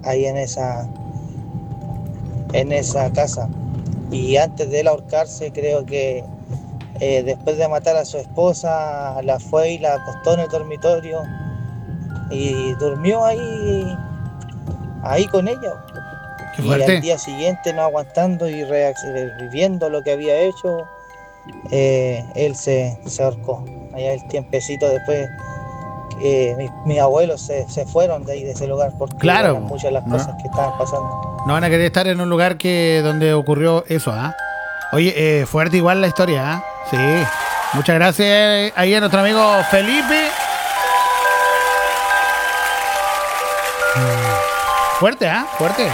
ahí en esa casa. Y antes de él ahorcarse, creo que después de matar a su esposa, la fue y la acostó en el dormitorio y durmió ahí con ella. Qué Y al fuerte. día siguiente, no aguantando y viviendo lo que había hecho, él se ahorcó. Allá el tiempecito después, mis abuelos se fueron de ahí, de ese lugar, porque eran Claro, muchas las no, cosas que estaban pasando. no van a querer estar en un lugar que donde ocurrió eso, ¿ah? Oye, fuerte igual la historia, ¿ah? Sí. Muchas gracias ahí a nuestro amigo Felipe. Fuerte, ¿ah? Fuerte.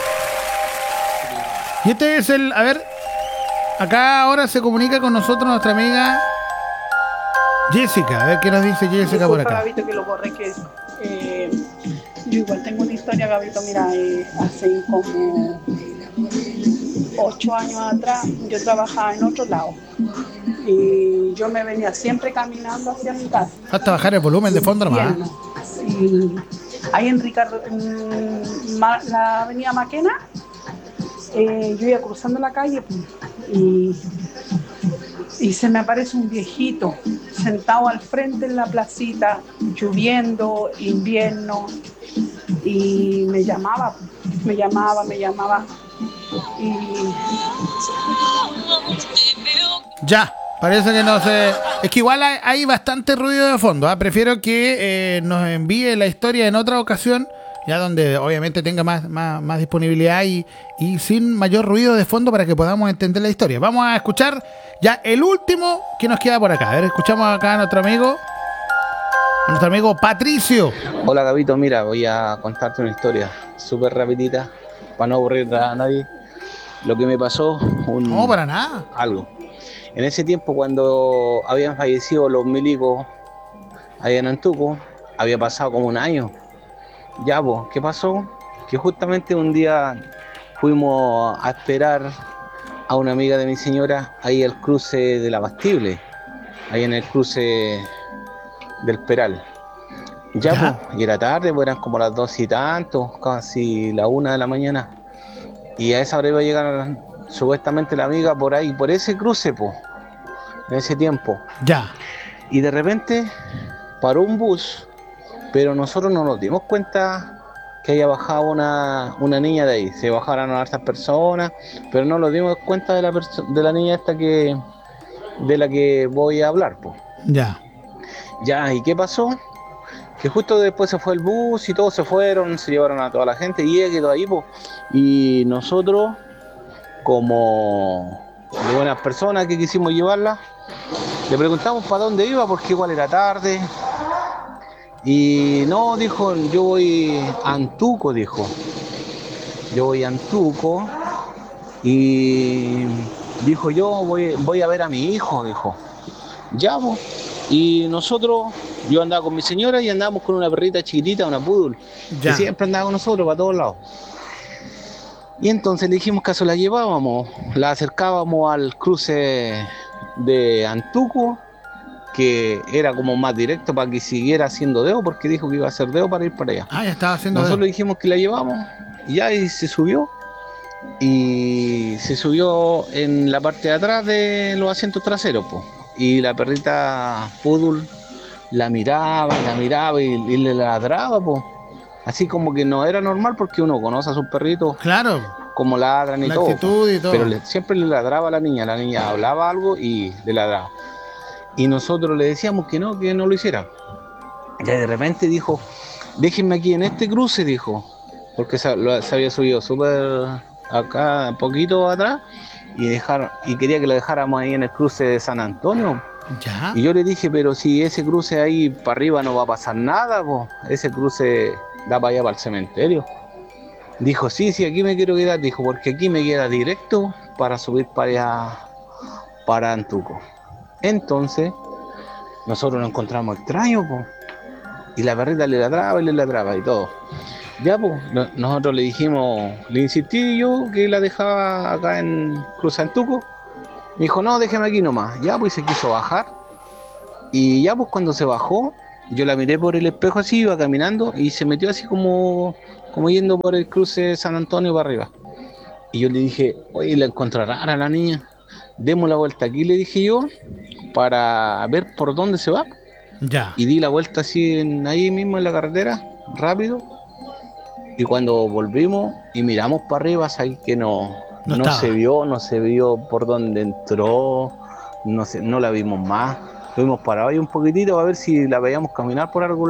Y este es el... A ver, acá ahora se comunica con nosotros nuestra amiga Jessica. A ver qué nos dice Jessica por Disculpa, acá. Gabito, que lo borré, que yo igual tengo una historia, Gabito. Mira, hace como 8 años atrás yo trabajaba en otro lado y yo me venía siempre caminando hacia mi casa, Hasta bajar el volumen de fondo nomás. infierno. Y ahí en Ricardo, en la avenida Maquena, yo iba cruzando la calle y, y se me aparece un viejito sentado al frente en la placita, lloviendo, invierno, y me llamaba. Y Ya, parece que no se... Es que igual hay bastante ruido de fondo, ¿ah? Prefiero que nos envíe la historia en otra ocasión, ya donde obviamente tenga más disponibilidad y sin mayor ruido de fondo para que podamos entender la historia. Vamos a escuchar ya el último que nos queda por acá. A ver, escuchamos acá a nuestro amigo Patricio. Hola Gabito, mira, voy a contarte una historia súper rapidita para no aburrir a nadie. Lo que me pasó, No, para nada. algo. En ese tiempo, cuando habían fallecido los milicos allá en Antuco, había pasado como un año. Ya, pues, ¿qué pasó? Que justamente un día fuimos a esperar a una amiga de mi señora ahí al cruce de la Bastible, ahí en el cruce del Peral. Ya, ¿Ya? pues, y era tarde, pues eran como las 2 y tanto, casi la 1 de la mañana. Y a esa hora iba a llegar supuestamente la amiga por ahí, por ese cruce, pues, en ese tiempo. Ya. Y de repente paró un bus, pero nosotros no nos dimos cuenta que haya bajado una niña de ahí. Se bajaron a hartas personas, pero no nos dimos cuenta de la niña esta de la que voy a hablar, pues. Ya. Ya, ¿y qué pasó? Que justo después se fue el bus y todos se fueron, se llevaron a toda la gente y ella quedó ahí, pues. Y nosotros, como de buenas personas que quisimos llevarla, le preguntamos para dónde iba porque igual era tarde. Y no, dijo, yo voy a Antuco, dijo. Yo voy a Antuco y dijo, yo voy a ver a mi hijo, dijo. Ya, pues. Y nosotros, yo andaba con mi señora y andábamos con una perrita chiquitita, una poodle, que Ya. siempre andaba con nosotros para todos lados. Y entonces le dijimos que eso la llevábamos, la acercábamos al cruce de Antuco, que era como más directo para que siguiera haciendo dedo, porque dijo que iba a hacer dedo para ir para allá. Ah, ya estaba haciendo Nosotros dedo. dijimos que la llevamos y ya y se subió en la parte de atrás de los asientos traseros, pues. Y la perrita poodle la miraba y le ladraba, pues. Así como que no era normal porque uno conoce a sus perritos Claro. como ladran y La todo, actitud y todo. pero siempre le ladraba a la niña hablaba algo y le ladraba. Y nosotros le decíamos que no lo hiciera. Ya de repente dijo, déjenme aquí en este cruce, dijo, porque se había subido súper acá, poquito atrás, y quería que lo dejáramos ahí en el cruce de San Antonio. Ya. Y yo le dije, pero si ese cruce ahí para arriba no va a pasar nada, po. Ese cruce da para allá para el cementerio. Dijo, sí, aquí me quiero quedar, dijo, porque aquí me queda directo para subir para allá, para Antuco. Entonces, nosotros nos encontramos extraños, po. Y la perrita le ladraba y todo. Ya, pues, nosotros le dijimos, le insistí yo que la dejaba acá en Cruz Antuco. Me dijo, no, déjeme aquí nomás. Ya, pues se quiso bajar. Y ya, pues cuando se bajó, yo la miré por el espejo así, iba caminando y se metió así como como yendo por el cruce San Antonio para arriba. Y yo le dije, oye, la encontré rara la niña, demos la vuelta aquí, le dije yo, para ver por dónde se va. Ya. Y di la vuelta así ahí mismo en la carretera, rápido. Y cuando volvimos y miramos para arriba, sabes que no se vio por dónde entró, no la vimos más. Estuvimos parados ahí un poquitito a ver si la veíamos caminar por algún